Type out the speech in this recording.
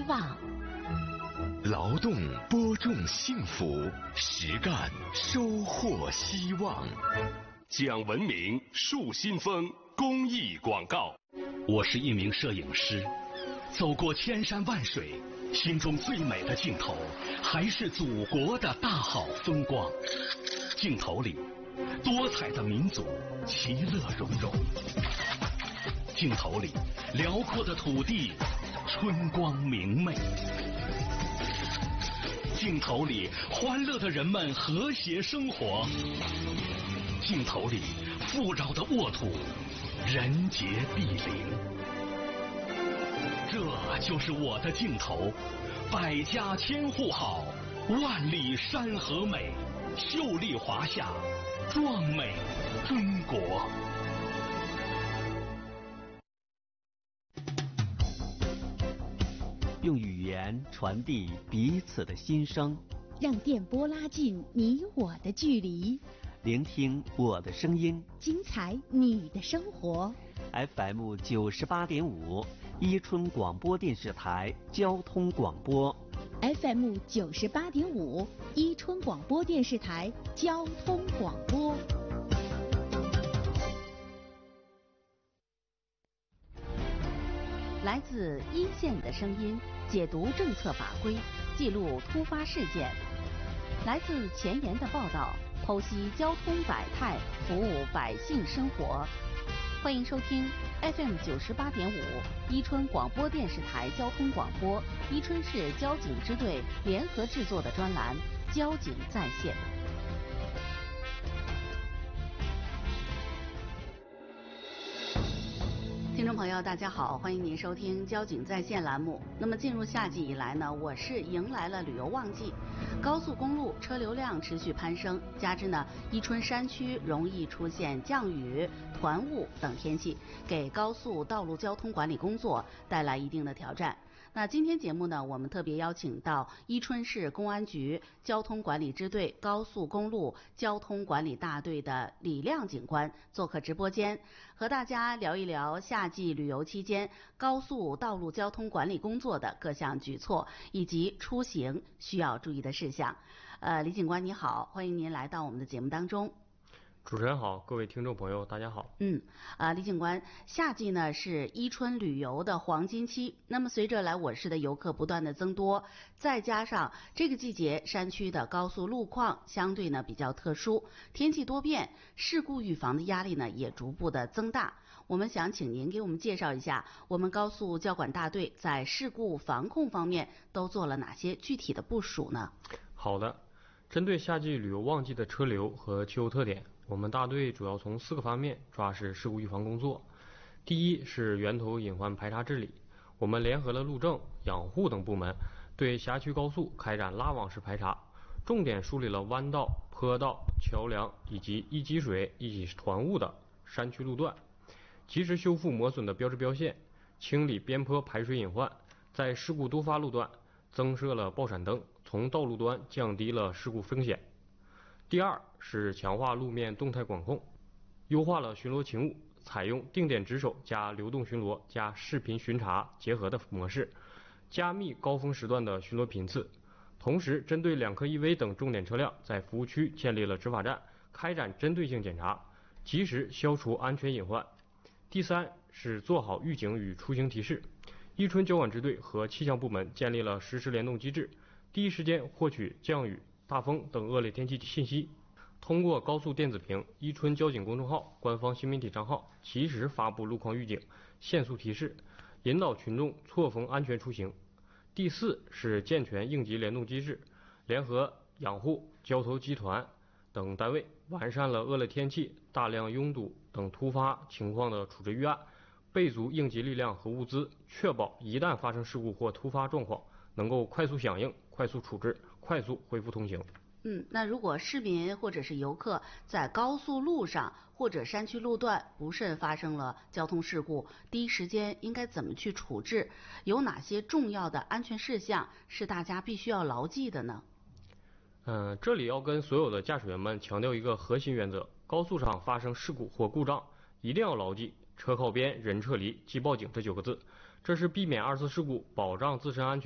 望。 劳动播种幸福，实干收获希望。 讲文明树新风公益广告。 我是一名摄影师，走过千山万水，心中最美的镜头还是祖国的大好风光。镜头里多彩的民族其乐融融，镜头里辽阔的土地春光明媚，镜头里欢乐的人们和谐生活，镜头里富饶的沃土人杰地灵。这就是我的镜头，百家千户好，万里山河美，秀丽华夏，壮美中国。 用语言传递彼此的心声， 让电波拉近你我的距离， 聆听我的声音， 精彩你的生活。 FM 98.5，伊春广播电视台交通广播。 FM 98.5，伊春广播电视台交通广播。来自一线的声音，解读政策法规，记录突发事件；来自前沿的报道，剖析交通百态，服务百姓生活。欢迎收听 FM 98.5，伊春广播电视台交通广播，伊春市交警支队联合制作的专栏《交警在线》。听众朋友，大家好，欢迎您收听《交警在线》栏目。那么进入夏季以来呢，我市迎来了旅游旺季，高速公路车流量持续攀升，加之呢，伊春山区容易出现降雨、团雾等天气，给高速道路交通管理工作带来一定的挑战。那今天节目呢，我们特别邀请到伊春市公安局交通管理支队高速公路交通管理大队的李亮警官做客直播间，和大家聊一聊夏季旅游期间高速道路交通管理工作的各项举措以及出行需要注意的事项。李警官你好，欢迎您来到我们的节目当中。 主持人好，各位听众朋友大家好。 李警官，夏季呢是伊春旅游的黄金期，那么随着来我市的游客不断的增多，再加上这个季节山区的高速路况相对呢比较特殊，天气多变，事故预防的压力呢也逐步的增大。我们想请您给我们介绍一下我们高速交管大队在事故防控方面都做了哪些具体的部署呢？ 好的，针对夏季旅游旺季的车流和气候特点，我们大队主要从4个方面抓实事故预防工作。第一是源头隐患排查治理，我们联合了路政、养护等部门，对辖区高速开展拉网式排查，重点梳理了弯道、坡道、桥梁以及易积水、易团雾的山区路段，及时修复磨损的标志标线，清理边坡排水隐患，在事故多发路段增设了报闪灯，从道路端降低了事故风险。第二是强化路面动态管控，优化了巡逻勤务，采用定点值守加流动巡逻加视频巡查结合的模式，加密高峰时段的巡逻频次。同时针对2科 EV 等重点车辆，在服务区建立了执法站，开展针对性检查，及时消除安全隐患。第三是做好预警与出行提示，伊春交管支队和气象部门建立了实时联动机制，第一时间获取降雨、大风等恶劣天气信息，通过高速电子屏、伊春交警公众号、官方新媒体账号及时发布路况预警、限速提示，引导群众错峰安全出行。第四是健全应急联动机制，联合养护、交投集团等单位，完善了恶劣天气、大量拥堵等突发情况的处置预案，备足应急力量和物资，确保一旦发生事故或突发状况，能够快速响应、快速处置、快速恢复通行。 那如果市民或者是游客在高速路上或者山区路段不慎发生了交通事故，第一时间应该怎么去处置？有哪些重要的安全事项是大家必须要牢记的呢？ 这里要跟所有的驾驶员们强调一个核心原则：高速上发生事故或故障，一定要牢记车靠边、人撤离、即报警这9个字，这是避免2次事故、保障自身安全